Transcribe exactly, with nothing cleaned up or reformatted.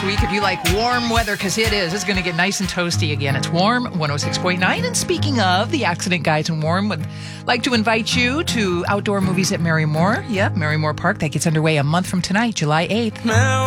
week if you like warm weather, because it is. It's going to get nice and toasty again. It's warm, one oh six point nine. And speaking of the Accident Guys and Warm, would like to invite you to outdoor movies at Marymoor. Yep, Marymoor Park. That gets underway a month from tonight, July eighth.